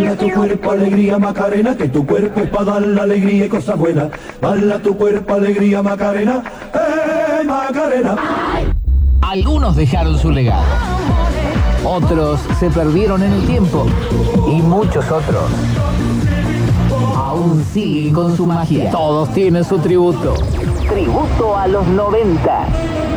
Baila tu cuerpo, alegría, Macarena, que tu cuerpo es para dar la alegría y cosas buenas. Baila tu cuerpo, alegría, Macarena, Macarena. Algunos dejaron su legado, otros se perdieron en el tiempo y muchos otros aún siguen con su magia. Todos tienen su tributo. Tributo a los 90.